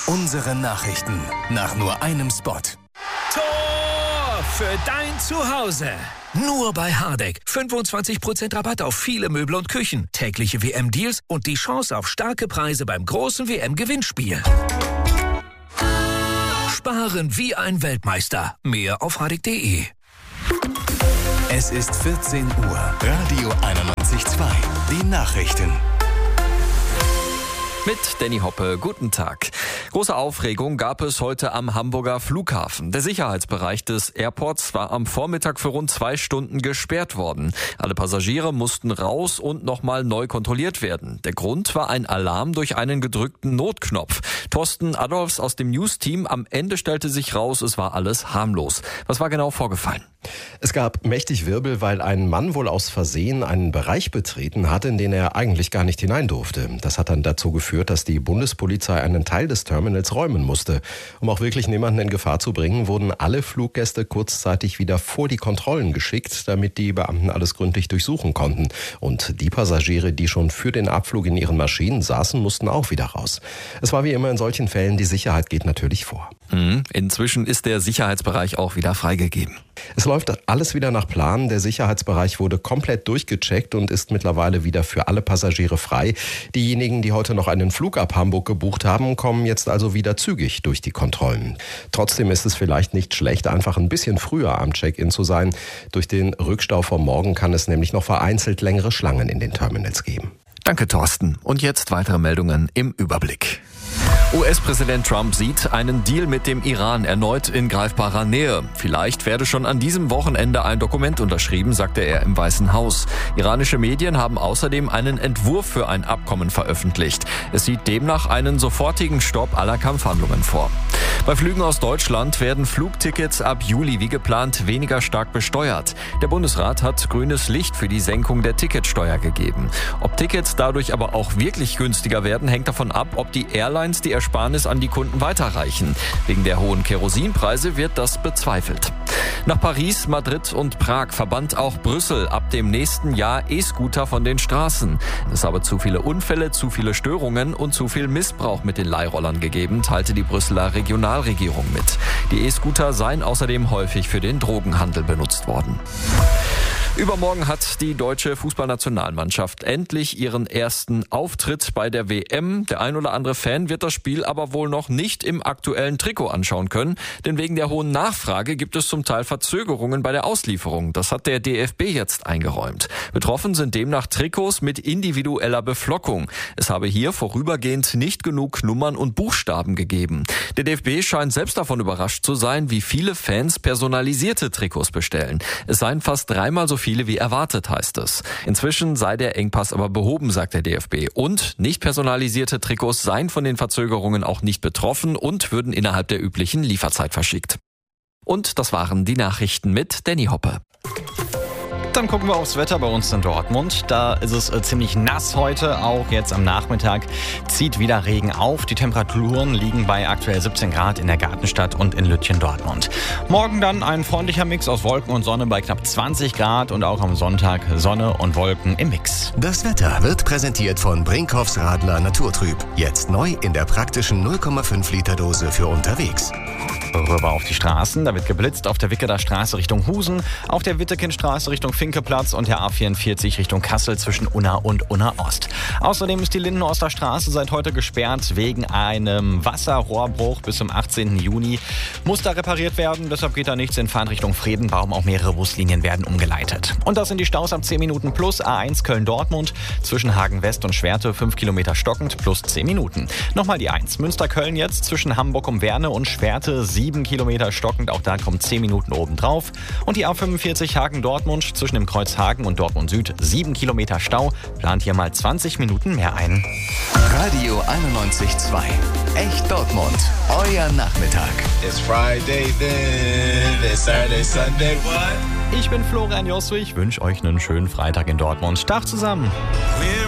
Unsere Nachrichten nach nur einem Spot. Tor für dein Zuhause. Nur bei Hardegg. 25% Rabatt auf viele Möbel und Küchen. Tägliche WM-Deals und die Chance auf starke Preise beim großen WM-Gewinnspiel. Sparen wie ein Weltmeister. Mehr auf hardegg.de. Es ist 14 Uhr. Radio 91.2. Die Nachrichten. Mit Danny Hoppe, guten Tag. Große Aufregung gab es heute am Hamburger Flughafen. Der Sicherheitsbereich des Airports war am Vormittag für rund 2 Stunden gesperrt worden. Alle Passagiere mussten raus und nochmal neu kontrolliert werden. Der Grund war ein Alarm durch einen gedrückten Notknopf. Thorsten Adolfs aus dem News-Team. Am Ende stellte sich raus, es war alles harmlos. Was war genau vorgefallen? Es gab mächtig Wirbel, weil ein Mann wohl aus Versehen einen Bereich betreten hat, in den er eigentlich gar nicht hinein durfte. Das hat dann dazu geführt, dass die Bundespolizei einen Teil des Terminals räumen musste. Um auch wirklich niemanden in Gefahr zu bringen, wurden alle Fluggäste kurzzeitig wieder vor die Kontrollen geschickt, damit die Beamten alles gründlich durchsuchen konnten. Und die Passagiere, die schon für den Abflug in ihren Maschinen saßen, mussten auch wieder raus. Es war wie immer in solchen Fällen, die Sicherheit geht natürlich vor. Inzwischen ist der Sicherheitsbereich auch wieder freigegeben. Es läuft alles wieder nach Plan. Der Sicherheitsbereich wurde komplett durchgecheckt und ist mittlerweile wieder für alle Passagiere frei. Diejenigen, die heute noch einen Flug ab Hamburg gebucht haben, kommen jetzt also wieder zügig durch die Kontrollen. Trotzdem ist es vielleicht nicht schlecht, einfach ein bisschen früher am Check-in zu sein. Durch den Rückstau vom Morgen kann es nämlich noch vereinzelt längere Schlangen in den Terminals geben. Danke, Thorsten. Und jetzt weitere Meldungen im Überblick. US-Präsident Trump sieht einen Deal mit dem Iran erneut in greifbarer Nähe. Vielleicht werde schon an diesem Wochenende ein Dokument unterschrieben, sagte er im Weißen Haus. Iranische Medien haben außerdem einen Entwurf für ein Abkommen veröffentlicht. Es sieht demnach einen sofortigen Stopp aller Kampfhandlungen vor. Bei Flügen aus Deutschland werden Flugtickets ab Juli wie geplant weniger stark besteuert. Der Bundesrat hat grünes Licht für die Senkung der Ticketsteuer gegeben. Ob Tickets dadurch aber auch wirklich günstiger werden, hängt davon ab, ob die Airlines die Ersparnis an die Kunden weiterreichen. Wegen der hohen Kerosinpreise wird das bezweifelt. Nach Paris, Madrid und Prag verbannt auch Brüssel ab dem nächsten Jahr E-Scooter von den Straßen. Es habe zu viele Unfälle, zu viele Störungen und zu viel Missbrauch mit den Leihrollern gegeben, teilte die Brüsseler Regionalregierung mit. Die E-Scooter seien außerdem häufig für den Drogenhandel benutzt worden. Übermorgen hat die deutsche Fußballnationalmannschaft endlich ihren ersten Auftritt bei der WM. Der ein oder andere Fan wird das Spiel aber wohl noch nicht im aktuellen Trikot anschauen können, denn wegen der hohen Nachfrage gibt es zum Teil Verzögerungen bei der Auslieferung. Das hat der DFB jetzt eingeräumt. Betroffen sind demnach Trikots mit individueller Beflockung. Es habe hier vorübergehend nicht genug Nummern und Buchstaben gegeben. Der DFB scheint selbst davon überrascht zu sein, wie viele Fans personalisierte Trikots bestellen. Es seien fast 3-mal so viele wie erwartet, heißt es. Inzwischen sei der Engpass aber behoben, sagt der DFB. Und nicht personalisierte Trikots seien von den Verzögerungen auch nicht betroffen und würden innerhalb der üblichen Lieferzeit verschickt. Und das waren die Nachrichten mit Danny Hoppe. Dann gucken wir aufs Wetter bei uns in Dortmund. Da ist es ziemlich nass heute, auch jetzt am Nachmittag zieht wieder Regen auf. Die Temperaturen liegen bei aktuell 17 Grad in der Gartenstadt und in Lütchen Dortmund. Morgen dann ein freundlicher Mix aus Wolken und Sonne bei knapp 20 Grad und auch am Sonntag Sonne und Wolken im Mix. Das Wetter wird präsentiert von Brinkhoffs Radler Naturtrüb. Jetzt neu in der praktischen 0,5 Liter Dose für unterwegs. Rüber auf die Straßen. Da wird geblitzt auf der Wickeler Straße Richtung Husen, auf der Wittekindstraße Richtung Finkeplatz und der A44 Richtung Kassel zwischen Unna und Unna Ost. Außerdem ist die Lindenoster Straße seit heute gesperrt wegen einem Wasserrohrbruch bis zum 18. Juni. Muss da repariert werden, deshalb geht da nichts in Fahrtrichtung Fredenbaum. Auch mehrere Buslinien werden umgeleitet. Und das sind die Staus ab 10 Minuten plus. A1 Köln-Dortmund zwischen Hagen West und Schwerte 5 Kilometer stockend plus 10 Minuten. Nochmal die 1 Münster-Köln jetzt zwischen Hamburg um Werne und Schwerte 7 Kilometer stockend. Auch da kommt 10 Minuten obendrauf. Und die A45 Hagen-Dortmund zwischen dem Kreuz Hagen und Dortmund Süd 7 Kilometer Stau. Plant hier mal 20 Minuten mehr ein. Radio 91.2. Echt Dortmund. Euer Nachmittag. It's Friday then, it's Saturday, Sunday, what? Ich bin Florian Josswig, wünsche euch einen schönen Freitag in Dortmund. Tag zusammen. We're